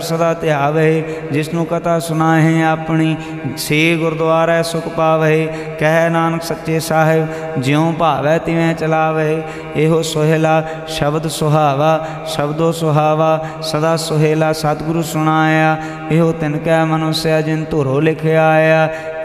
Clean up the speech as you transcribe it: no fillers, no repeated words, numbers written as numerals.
सदा ध्यावे, जिसनों कथा सुनाहे अपनी, से गुरुद्वारा सुख पावे। कह नानक सच्चे साहिब, ज्यों भावै तिवें चलावे। एहो सोहेला शब्द सुहावा, शब्दो सुहावा सदा सोहेला। सतगुरु सुनाया, एहो तिनकै मनुष्य जिन धुरो लिखिया आया।